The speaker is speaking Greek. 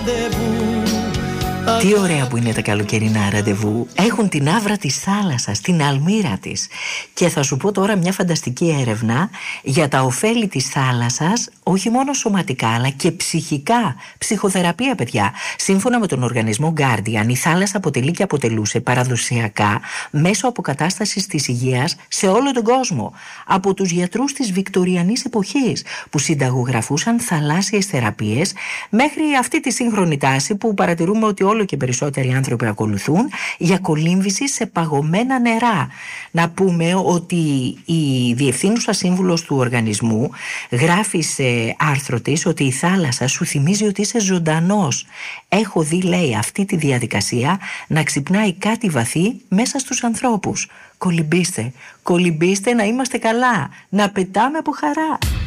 Τι ωραία που είναι τα καλοκαιρινά ραντεβού. Έχουν την άβρα της θάλασσας, την αλμύρα της. Και θα σου πω τώρα μια φανταστική έρευνα για τα ωφέλη της θάλασσας, όχι μόνο σωματικά αλλά και ψυχικά. Ψυχοθεραπεία, παιδιά. Σύμφωνα με τον οργανισμό Guardian, η θάλασσα αποτελεί και αποτελούσε παραδοσιακά μέσο αποκατάστασης της υγείας σε όλο τον κόσμο. Από τους γιατρούς της βικτωριανής εποχής που συνταγογραφούσαν θαλάσσιες θεραπείες μέχρι αυτή τη σύγχρονη τάση που παρατηρούμε ότι όλο και περισσότεροι άνθρωποι ακολουθούν για κολύμβηση σε παγωμένα νερά. Να πούμε ότι η διευθύνουσα σύμβουλος του οργανισμού γράφει σε άρθρο της ότι η θάλασσα σου θυμίζει ότι είσαι ζωντανός. Έχω δει, λέει, αυτή τη διαδικασία να ξυπνάει κάτι βαθύ μέσα στους ανθρώπους. Κολυμπήστε, κολυμπήστε να είμαστε καλά, να πετάμε από χαρά.